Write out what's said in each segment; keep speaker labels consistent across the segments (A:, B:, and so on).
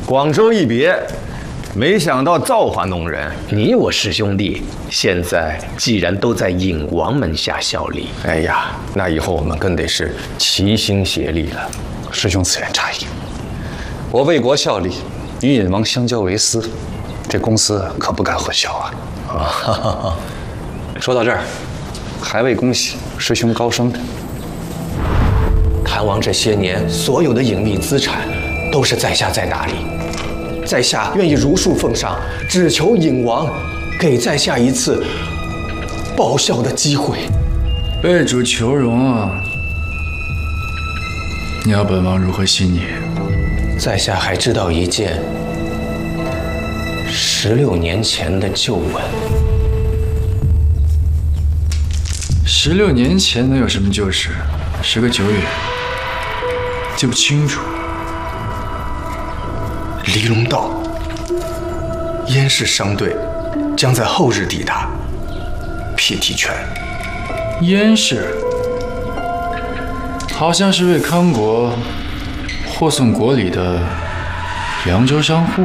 A: 广州一别，没想到造化弄人。
B: 你我师兄弟，现在既然都在尹王门下效力，
A: 哎呀，那以后我们更得是齐心协力了。
C: 师兄此言差矣，我为国效力，与尹王相交为私，这公司可不敢混淆啊！啊，说到这儿，还未恭喜师兄高升的。
B: 谭王这些年所有的隐秘资产，都是在下在打理。在下愿意如数奉上，只求尹王给在下一次报效的机会。
D: 背主求荣啊！你要本王如何信你？
B: 在下还知道一件16年前的旧闻。
D: 16年前能有什么旧事？时隔久远，记不清楚。
B: 离龙道，燕氏商队将在后日抵达辟体泉。
D: 燕氏好像是为康国获送国礼的扬州商户，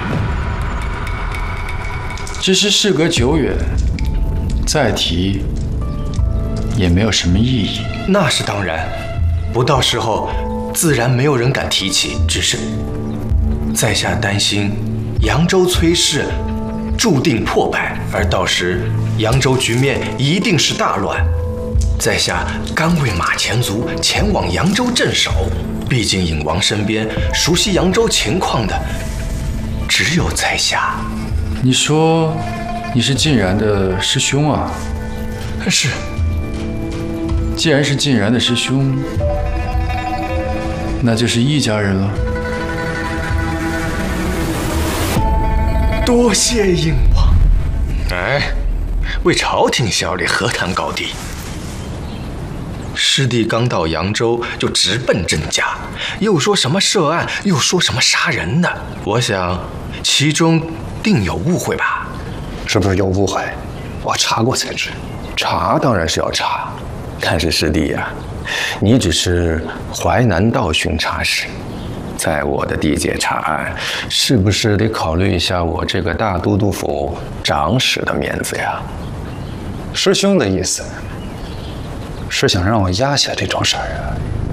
D: 只是事隔久远，再提也没有什么意义。
B: 那是当然，不到时候自然没有人敢提起。只是在下担心扬州崔氏注定破败，而到时扬州局面一定是大乱。在下甘为马前卒，前往扬州镇守。毕竟尹王身边熟悉扬州情况的只有在下。
D: 你说你是晋然的师兄啊？
B: 是。
D: 既然是晋然的师兄，那就是一家人了。
B: 多谢尹王。哎，为朝廷效力何谈高低？师弟刚到扬州就直奔甄家，又说什么涉案，又说什么杀人的，我想其中定有误会吧？
C: 是不是有误会？我查过才知。
A: 查当然是要查，但是师弟呀，你只是淮南道巡查使，在我的地界查案，是不是得考虑一下我这个大都督府长史的面子呀？
C: 师兄的意思是想让我压下这桩事儿啊？